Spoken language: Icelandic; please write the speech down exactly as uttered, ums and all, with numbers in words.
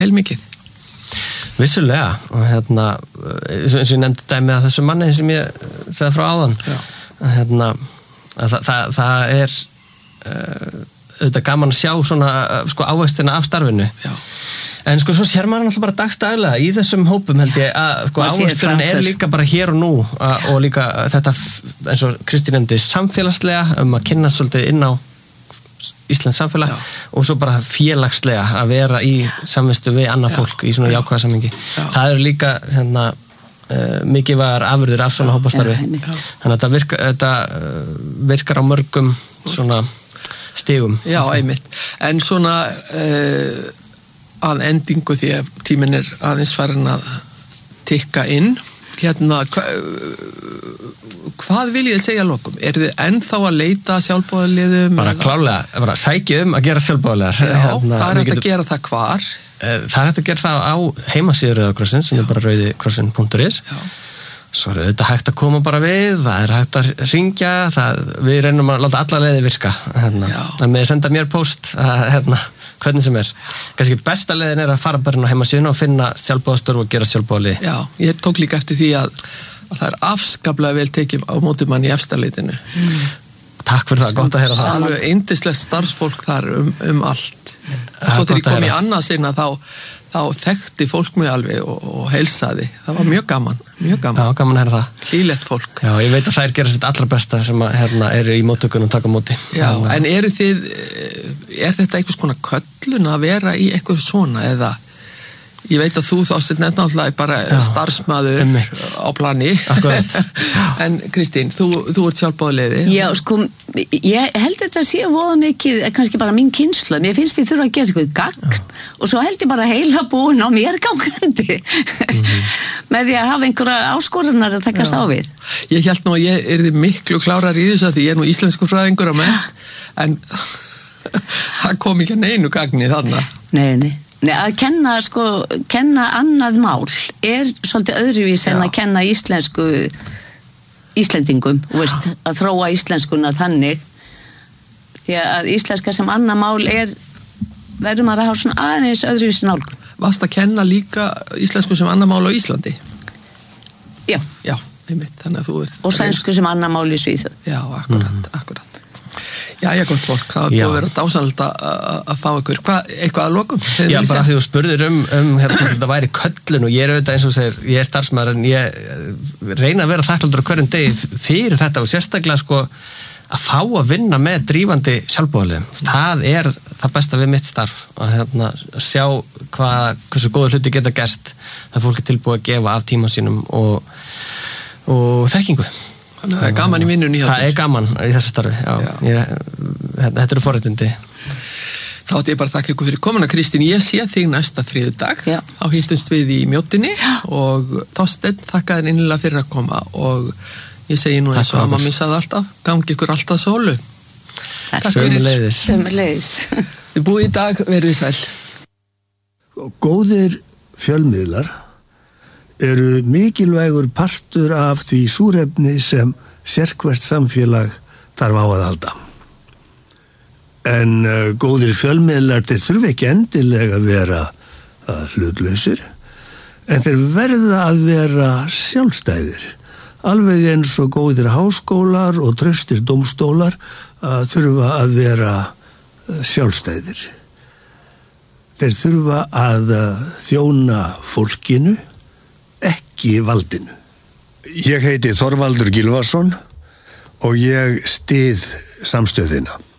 heilmikið. Vissulega, og hérna eins og ég nefndi dæmið að þessu manni sem ég segði frá áðan að, hérna, að það, það, það er uh, auðvitað gaman að sjá svona sko ávextina af starfinu. Já. En sko svo sér maður alltaf bara dagstaglega í þessum hópum held ég að sko ávexturinn er líka bara hér og nú að, og líka þetta eins og Kristín nefndi samfélagslega um að kynna svolítið inn á Íslands samfélag Já. Og svo bara félagslega að vera í samvistu við annað fólk í svona jákvæða samhengi. Það eru líka hérna uh, mikilvægar afurðir af svona hópastarfi. Þannig að þetta virkar, þetta uh, virkar á mörgum svona stigum. Já, einmitt. En svona uh, að endingu því að tíminn er aðeins farin að tikka inn. Hérna, hva, hvað vil ég segja lokum? Er þið ennþá að leita sjálfboðaliðum? Bara klárlega, bara sækja um að gera sjálfboðaliðar. Já, hérna, það er hægt að gera það hvar? Það er hægt að gera það á heimasíðu Rauða krossins, sem er bara rauðikrossin punktur is. Svo er þetta hægt að koma bara við, það er hægt að ringja, það, við reynum að láta alla leiði virka. Hérna. Það með að senda mér post, að, hérna, hvernig sem er. Kannski besta leiðin er að fara bara inn á heimasíðuna og finna sjálfboðastörf og gera sjálfboðali. Já, ég tók líka eftir því að, að það er afskaplega vel tekið á móti mann í efstaleitinu. Mm. Takk fyrir það, gott að heyra það. Alveg yndislegt starfsfólk þar um, um allt. Og svo þegar ég kom í annað sinna þá, þá þekkti fólk mig alveg og, og heilsaði. Það var mjög gaman, mjög gaman. Já, gaman að heyra það. Hlýlegt fólk. Já, ég veit að þær gera sitt allra besta sem að, hérna, eru í móttökunum og taka móti. Já, Þannig. En eru þið, er þetta einhvers konar köllun að vera í eitthvað svona eða ég veit að þú þást nefnáttúrulega bara Já, starfsmaður einmitt. Á plani en Kristín, þú, þú ert sjálfboðaliði. Já, sko, ég held þetta að sé voða mikið, kannski bara mín kynslóð, mér finnst ég þurfa að gera eitthvað gagn Já. Og svo held ég bara heila búin á mér gangandi mm-hmm. með því að hafa einhverja áskorunar að takast á við. Ég held nú að ég yrði miklu klárar í þessu að því ég er nú íslensku fræðingur á mennt en það kom ekki að neinu gagni þarna. Nei, nei. Nei, að kenna, sko, kenna annað mál er svolítið öðruvís en að kenna íslensku Íslendingum, veist, að þróa íslenskuna þannig því að íslenska sem annað mál er verður maður að hafa svona aðeins öðruvís nálgun. Varst að kenna líka íslensku sem annað mál á Íslandi? Já. Já, einmitt, þannig að þú ert... Og sænsku sem annað mál í Svíþjóð. Já, akkurat, mm. akkurat. Já, já, gott fólk, það var búið að vera dásanlegt að fá ykkur. Hvað, eitthvað að lokum? Já, bara því þú spurðir um, um hérna, þetta væri köllun og ég er auðvitað eins og segir, ég er starfsmaður en ég reyna að vera þakklátur á hverjum degi fyrir þetta og sérstaklega sko að fá að vinna með drífandi sjálfboðaliðum. Það er það besta við mitt starf að hérna, sjá hvað, hversu góður hluti geta gerst það fólk er tilbúið að gefa af tíma sínum og, og þekkingu. Þannig að það er gaman í vinnunni hjá þér. Það er gaman í þessu starfi, já. já. Ég, þetta eru forréttindi. Þá ætti ég bara að þakka ykkur fyrir komuna, Kristín. Ég sé þig næsta þriðjudag. Þá hittumst við í Mjótinni og Þorsteinn þakka þér innilega fyrir að koma og ég segi nú eins og að maður missaði alltaf, gangi ykkur alltaf sólu. Takk fyrir. Sömuleiðis. Sömuleiðis. Þið búið í dag, verðið sæl. Góðir fjölmiðlar eru mikilvægur partur af því súrefni sem sérhvert samfélag þarf á að halda. En uh, góðir fjölmiðlar þeir þurfa ekki endilega að vera uh, hlutlausir, en þeir verða að vera sjálfstæðir. Alveg eins og góðir háskólar og traustir dómstólar uh, þurfa að vera uh, sjálfstæðir. Þeir þurfa að uh, þjóna fólkinu, ekki valdinu. Ég heiti Þorvaldur Gylfason og ég styð samstöðina.